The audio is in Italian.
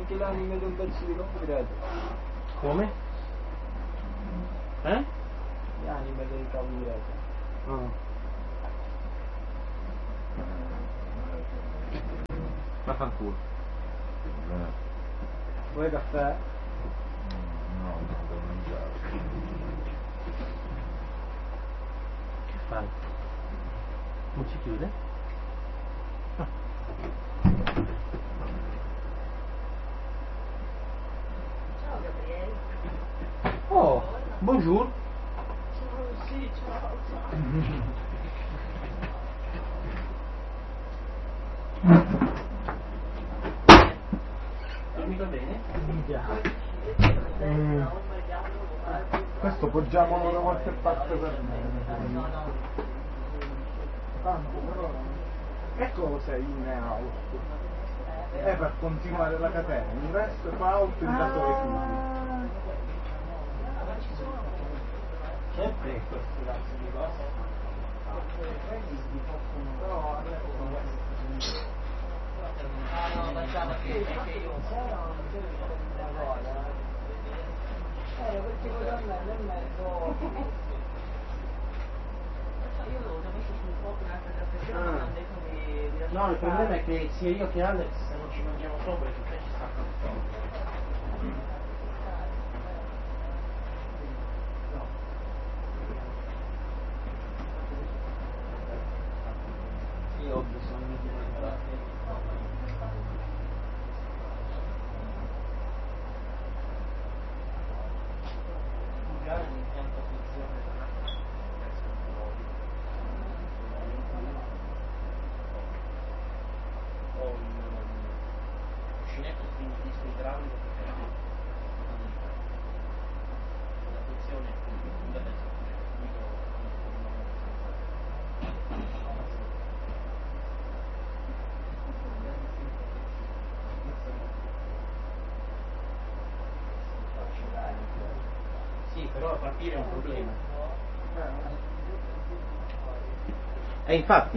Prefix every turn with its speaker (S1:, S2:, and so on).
S1: anche l'anima di un pezzo di concreto.
S2: Come?
S1: Le anime dei cavolati.
S2: Vaffanculo.
S1: Vuoi caffè?
S3: No, non devo mangiare.
S2: Che fai? Non si chiude?
S4: Ciao Gabriele.
S2: Oh, bonjour.
S4: Ciao, sì, ciao.
S2: Dormito bene?
S3: Questo poggiamolo da qualche parte per me. Tanto però. Ecco sei in out. È per continuare la catena. Il resto fa out in caso di chiusi.
S1: Sempre questi cazzo di cose.
S4: No, facciamo che io.
S1: Perché quello a me nel mezzo.
S4: Io l'ho messo sul fuoco un'altra trasmissione, mi hanno detto di
S2: No, il problema è che sia io che Alex, se non ci mangiamo sopra, il caffè ci stacca il stomaco.
S1: Io ho bisogno di mangiare.
S2: Magari l'impianto funzione della ho il cuscinetto di disco idraulico che è la funzione da destra. Sì, però a partire è un problema. E infatti.